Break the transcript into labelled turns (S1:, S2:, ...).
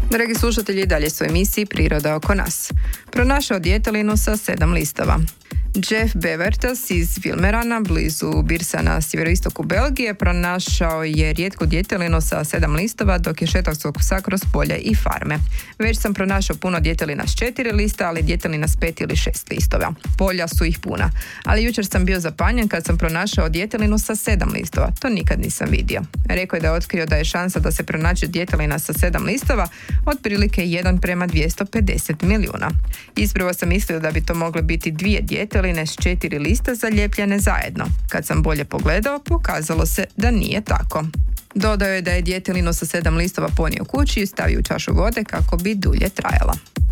S1: Dragi slušatelji, dalje su emisiji Priroda oko nas. Pronašao djetelinu sa 7 listova. Jeff Bevertas iz Wilmerana, blizu Birsa na sjeveroistoku Belgije, pronašao je rijetku djetelinu sa 7 listova dok je šetao svog psa kroz polje i farme. Već sam pronašao puno djetelina s 4 lista, ali djetelina s 5 ili 6 listova. Polja su ih puna. Ali jučer sam bio zapanjen kad sam pronašao djetelinu sa 7 listova. To nikad nisam vidio. Rekao je da je otkrio da je šansa da se pronađe djetelina sa 7 listova otprilike 1:250 milijuna. Ispravo sam mislio da bi to mogle biti 2 djeteline s 4 lista zalijepljene zajedno. Kad sam bolje pogledao, pokazalo se da nije tako. Dodao je da je djetelinu sa 7 listova ponio kući i stavio u čašu vode kako bi dulje trajala.